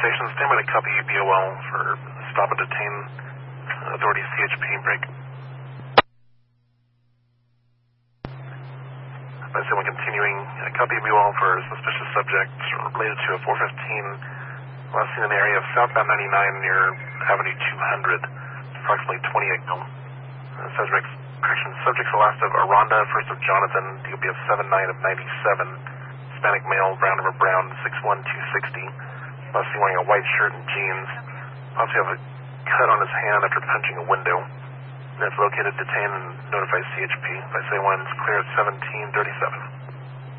station, stand by to copy BOL for stop and detain. Authority CHP, break. By someone continuing, copy BOL for suspicious subjects related to a 415 last seen in the area of southbound 99 near Avenue 200, approximately 28 mil. Subjects are last of Aranda, first of Jonathan, DOB of 79 of 97, Hispanic male, brown over brown, 6'1", 260. Last seen wearing a white shirt and jeans. Also have a cut on his hand after punching a window. That's located, detain, and notify CHP. By say one's clear at 1737.